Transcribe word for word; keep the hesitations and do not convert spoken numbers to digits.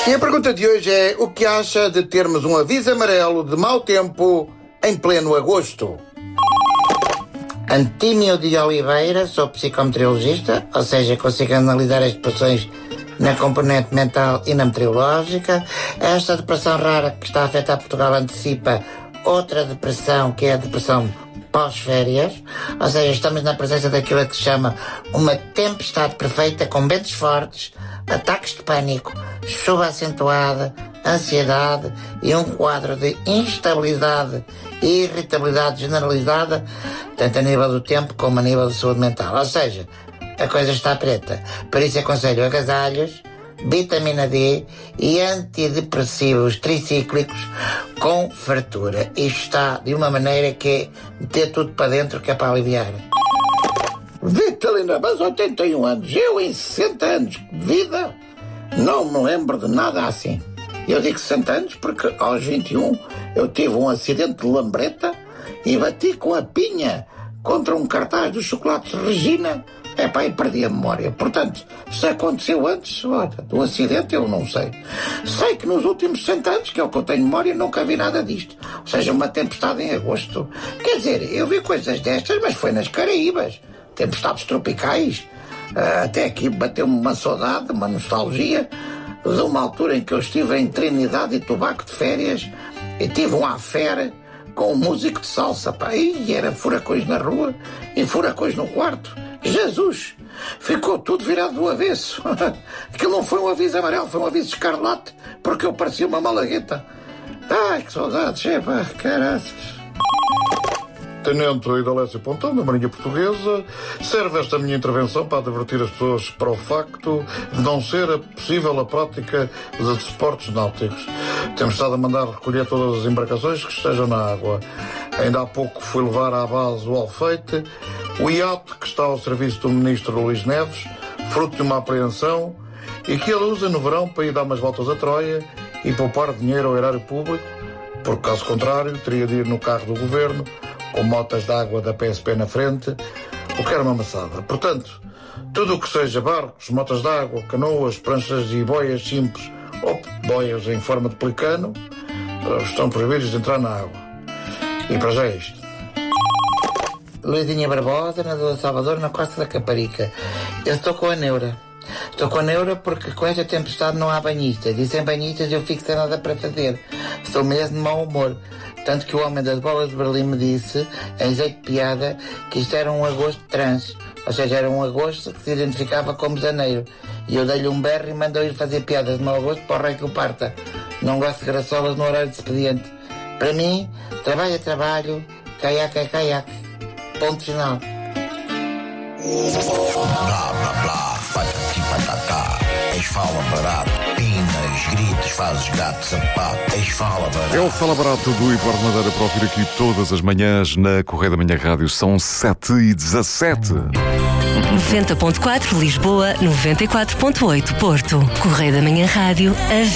E a pergunta de hoje é: o que acha de termos um aviso amarelo de mau tempo em pleno agosto? Antímio de Oliveira, sou psicometeorologista, ou seja, consigo analisar as depressões na componente mental e na meteorológica. Esta depressão rara que está a afetar Portugal antecipa outra depressão, que é a depressão pós-férias, ou seja, estamos na presença daquilo que se chama uma tempestade perfeita, com ventos fortes, ataques de pânico, chuva acentuada, ansiedade e um quadro de instabilidade e irritabilidade generalizada, tanto a nível do tempo como a nível da saúde mental. Ou seja, a coisa está preta. Por isso aconselho agasalhos, vitamina D e antidepressivos tricíclicos com fartura. Isto está de uma maneira que é meter tudo para dentro, que é para aliviar. Vitalina, mas oitenta e um anos, eu em sessenta anos de vida não me lembro de nada assim. Eu digo sessenta anos porque aos vinte e um eu tive um acidente de lambreta e bati com a pinha contra um cartaz dos chocolates Regina. Epá, e perdi a memória. Portanto, se aconteceu antes, olha, do acidente eu não sei. Sei que nos últimos sessenta anos, que é o que eu tenho memória, nunca vi nada disto. Ou seja, uma tempestade em agosto. Quer dizer, eu vi coisas destas, mas foi nas Caraíbas. Tempestades tropicais. Uh, até aqui bateu-me uma saudade, uma nostalgia de uma altura em que eu estive em Trinidade e Tobago de férias e tive um affaire com um músico de salsa, pá, e era furacões na rua e furacões no quarto. Jesus! Ficou tudo virado do avesso. Aquilo não foi um aviso amarelo, foi um aviso escarlate, porque eu parecia uma malagueta. Ai, que saudades, é pá, caraças. Tenente Idalécio Pontão, da Marinha Portuguesa, serve esta minha intervenção para advertir as pessoas para o facto de não ser possível a prática de desportos náuticos. Temos estado a mandar recolher todas as embarcações que estejam na água. Ainda há pouco fui levar à base o Alfeite, o iate que está ao serviço do Ministro Luís Neves, fruto de uma apreensão, e que ele usa no verão para ir dar umas voltas a Troia e poupar dinheiro ao erário público, porque caso contrário teria de ir no carro do Governo, com motas de água da P S P na frente, o que era uma maçada. Portanto, tudo o que seja barcos, motas de água, canoas, pranchas e boias simples ou boias em forma de pelicano estão proibidos de entrar na água. E para já é isto. Luizinha Barbosa, na Dona Salvador, na Costa da Caparica. Eu estou com a neura. Estou com a neura porque com esta tempestade não há banhistas. E sem banhistas eu fico sem nada para fazer. Estou mesmo de mau humor. Tanto que o homem das bolas de Berlim me disse, em jeito de piada, que isto era um agosto trans. Ou seja, era um agosto que se identificava como janeiro. E eu dei-lhe um berro e mandou ir fazer piadas de mau agosto para o rei que o parta. Não gosto de graçolas no horário de expediente. Para mim, trabalho é trabalho, caiaque é caiaque. Ponto final. Blá, blá, blá, patati patatá. Eis fala barato, pinas, gritos, fazes gato, sapato. Eis fala barato. É o Fala Barato do Eduardo Madeira para ouvir aqui todas as manhãs na Correia da Manhã Rádio. São sete e dezassete. noventa ponto quatro Lisboa, noventa e quatro ponto oito Porto. Correia da Manhã Rádio. A